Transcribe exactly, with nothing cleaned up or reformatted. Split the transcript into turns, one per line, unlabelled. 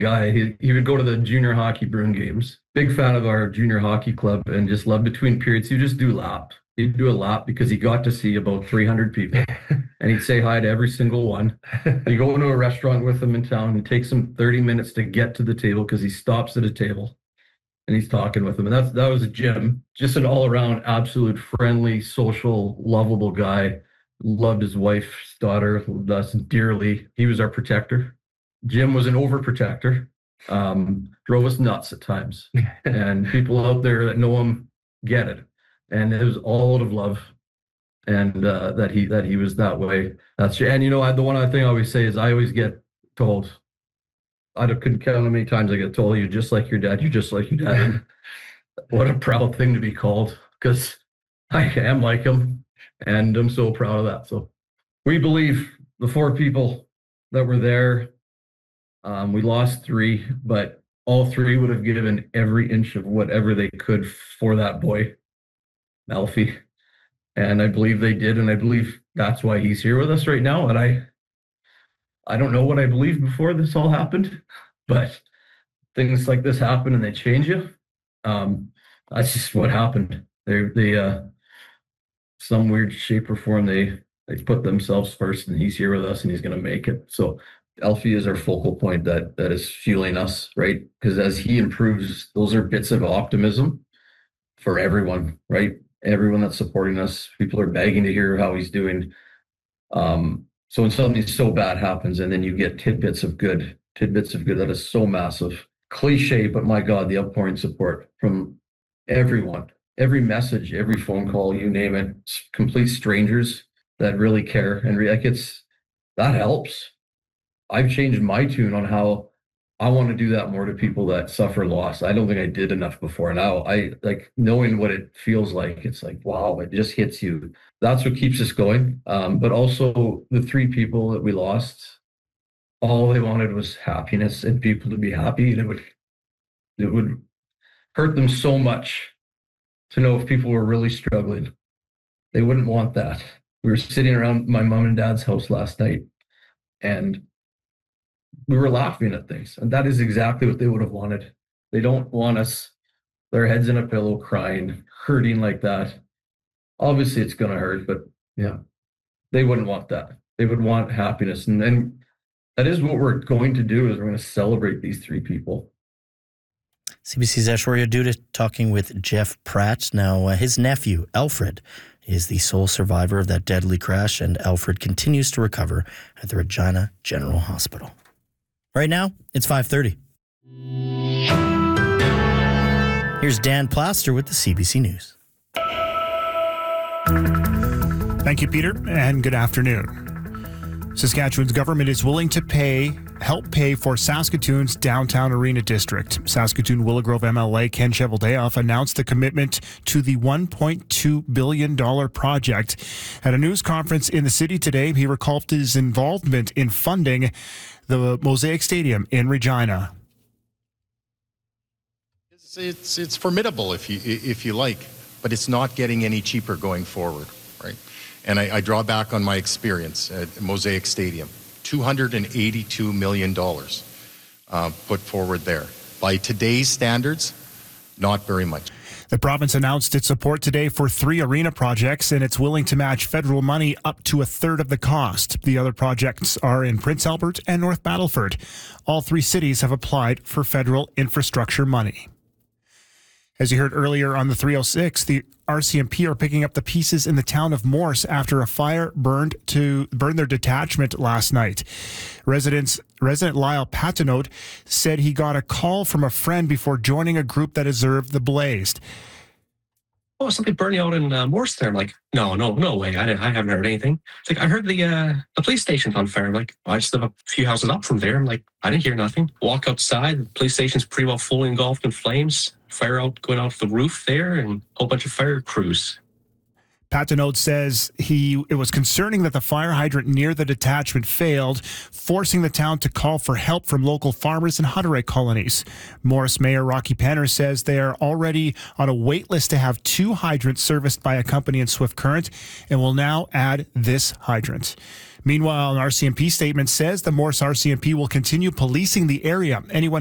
guy. He, he would go to the junior hockey Bruin games. Big fan of our junior hockey club and just loved between periods. He'd just do laps. He'd do a lap because he got to see about three hundred people and he'd say hi to every single one. You go into a restaurant with him in town, it takes him thirty minutes to get to the table because he stops at a table and he's talking with them. And that's that was Jim, just an all around absolute friendly, social, lovable guy. Loved his wife's daughter, loved us dearly. He was our protector. Jim was an overprotector. Um, drove us nuts at times. And people out there that know him get it. And it was all out of love. And uh, that he that he was that way. That's and you know, I, the one other thing I always say is I always get told, I couldn't count how many times I get told, you're just like your dad, you're just like your dad. What a proud thing to be called, because I am like him, and I'm so proud of that. So we believe the four people that were there, um, we lost three, but all three would have given every inch of whatever they could for that boy, Alfie. And I believe they did, and I believe that's why he's here with us right now. And I I don't know what I believed before this all happened, but things like this happen and they change you. Um, that's just what happened. They, they, uh, some weird shape or form, they, they put themselves first, and he's here with us and he's going to make it. So Alfie is our focal point that, that is fueling us, right? Because as he improves, those are bits of optimism for everyone, right? Everyone that's supporting us, people are begging to hear how he's doing. Um, So when something so bad happens and then you get tidbits of good, tidbits of good, that is so massive. Cliche, but my God, the outpouring support from everyone, every message, every phone call, you name it, complete strangers that really care. And re- like it's, that helps. I've changed my tune on how I want to do that more to people that suffer loss. I don't think I did enough before. Now I like knowing what it feels like. It's like, wow, it just hits you. That's what keeps us going. Um, but also the three people that we lost, all they wanted was happiness and people to be happy. And it would, it would hurt them so much to know if people were really struggling. They wouldn't want that. We were sitting around my mom and dad's house last night, and we were laughing at things, and that is exactly what they would have wanted. They don't want us, their heads in a pillow, crying, hurting like that. Obviously it's going to hurt, but yeah, they wouldn't want that. They would want happiness. And then that is what we're going to do, is we're going to celebrate these three people.
C B C's Aishwarya Dutta talking with Jeff Pratt. Now, uh, his nephew, Alfred, is the sole survivor of that deadly crash, and Alfred continues to recover at the Regina General Hospital. Right now, it's five thirty. Here's Dan Plaster with the C B C News.
Thank you, Peter, and good afternoon. Saskatchewan's government is willing to pay, help pay for Saskatoon's downtown arena district. Saskatoon Willow Grove M L A Ken Cheveldayoff announced the commitment to the one point two billion dollars project. At a news conference in the city today, he recalled his involvement in funding the Mosaic Stadium in Regina.
It's, it's, it's formidable, if you, if you like, but it's not getting any cheaper going forward, right? And I, I draw back on my experience at Mosaic Stadium. two hundred eighty-two million dollars uh, put forward there. By today's standards, not very much.
The province announced its support today for three arena projects, and it's willing to match federal money up to a third of the cost. The other projects are in Prince Albert and North Battleford. All three cities have applied for federal infrastructure money. As you heard earlier on the three oh six, the R C M P are picking up the pieces in the town of Morse after a fire burned to burn their detachment last night. Residents, resident Lyle Patinote said he got a call from a friend before joining a group that observed the blaze.
Oh, something burning out in uh, Morse there. I'm like, no, no, no way. I, I haven't heard anything. It's like, I heard the uh, the police station's on fire. I'm like, well, I just live a few houses up from there. I'm like, I didn't hear nothing. Walk outside. The police station's pretty well fully engulfed in flames. Fire out going off the roof there, and a whole bunch of fire crews.
Pat Deneau says he it was concerning that the fire hydrant near the detachment failed, forcing the town to call for help from local farmers and Hutterite colonies. Morris Mayor Rocky Penner says they are already on a wait list to have two hydrants serviced by a company in Swift Current and will now add this hydrant. Meanwhile, an R C M P statement says the Morris R C M P will continue policing the area. Anyone